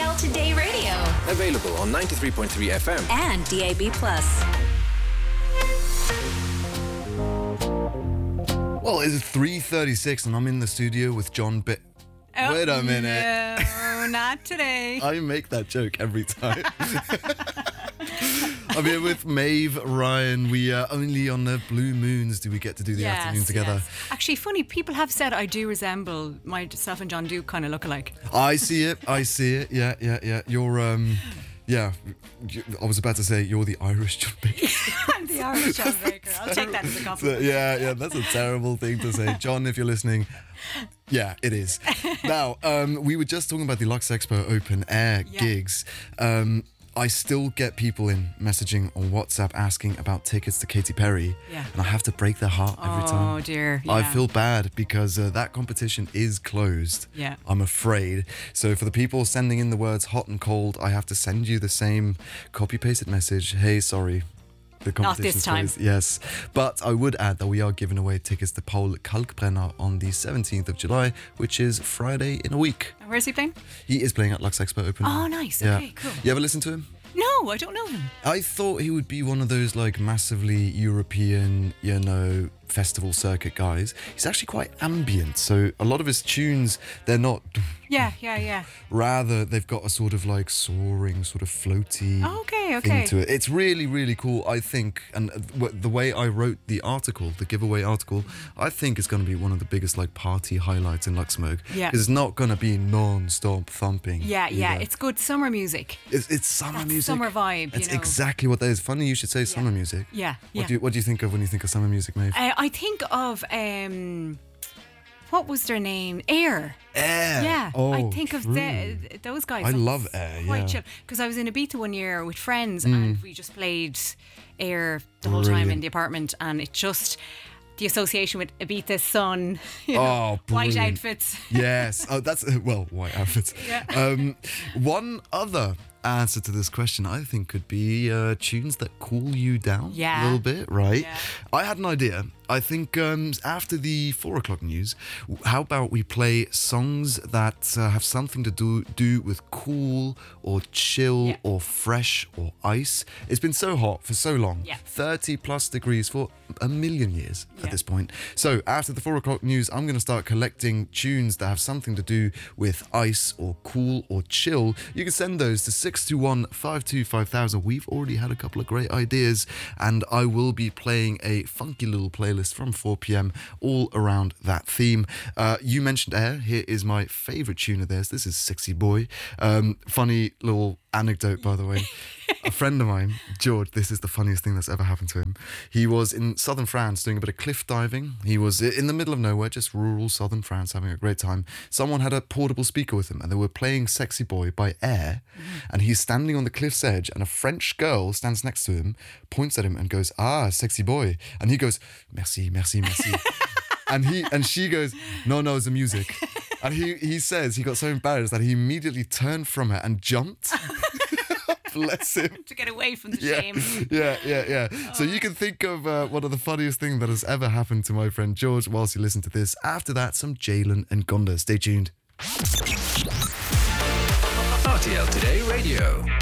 RTL Today Radio. Available on 93.3 FM. And DAB+. Well, it's 3:36 and I'm in the studio with John Bit. Oh, Wait a minute. No, not today. I make that joke every time. I'm here with Maeve, Ryan. We only on the blue moons do we get to do the afternoon together. Yes. Actually, funny, people have said I do resemble myself and John do kind of look alike. I see it. Yeah. You're, yeah. I was about to say you're the Irish John Baker. I'm the Irish John Baker. I'll take that as a compliment. Yeah, that's a terrible thing to say. John, if you're listening, yeah, it is. Now, we were just talking about the Lux Expo open air gigs. I still get people in messaging on WhatsApp asking about tickets to Katy Perry, and I have to break their heart every time. Oh dear, I feel bad because that competition is closed. Yeah. I'm afraid. So for the people sending in the words hot and cold, I have to send you the same copy-pasted message. Hey, sorry. The Not this time. closed. Yes. But I would add that we are giving away tickets to Paul Kalkbrenner on the 17th of July, which is Friday in a week. And where's he playing? He is playing at Lux Expo Open. Oh, nice. Yeah. Okay, cool. You ever listen to him? No, I don't know him. I thought he would be one of those like massively European, festival circuit guys. He's actually quite ambient, so a lot of his tunes, they're not... Yeah. Rather, they've got a sort of like soaring, sort of floaty Okay. thing to it. It's really, really cool, I think. And the way I wrote the article, the giveaway article, I think it's going to be one of the biggest like party highlights in Luxembourg. Yeah. Because it's not going to be non-stop thumping. Yeah. either. It's good summer music. It's summer music. Summer vibe, That's you know. exactly what that is. Funny you should say summer music. Yeah. What do you think of when you think of summer music, Maeve? I think of what was their name? Air. Yeah, Oh, I think of true. those guys. I That's love Air, quite yeah. chill. Because I was in Ibiza one year with friends and we just played Air the whole time in Brilliant. the apartment, and it just the association with Ibiza sun, white brilliant. outfits. Yes. Oh, that's white outfits. Yeah. One other answer to this question, I think, could be tunes that cool you down a little bit, right? Yeah. I had an idea. I think after the 4 o'clock news, how about we play songs that have something to do with cool or chill or fresh or ice. It's been so hot for so long. 30 plus degrees for a million years at this point. So after the 4 o'clock news, I'm going to start collecting tunes that have something to do with ice or cool or chill. You can send those to 621 525 5000. We've already had a couple of great ideas, and I will be playing a funky little playlist from 4 p.m. all around that theme. You mentioned Air. Here is my favourite tune of theirs. This is Sexy Boy. Funny little anecdote, by the way. A friend of mine, George, this is the funniest thing that's ever happened to him. He was in southern France doing a bit of cliff diving. He was in the middle of nowhere, just rural southern France, having a great time. Someone had a portable speaker with him and they were playing Sexy Boy by Air, and he's standing on the cliff's edge and a French girl stands next to him, points at him and goes, Sexy Boy. And he goes, merci. and she goes, no, it's the music. And he says he got so embarrassed that he immediately turned from her and jumped. Bless him. To get away from the shame. Yeah. So you can think of one of the funniest things that has ever happened to my friend George whilst you listen to this. After that, some Jalen and Gonda. Stay tuned. RTL Today Radio.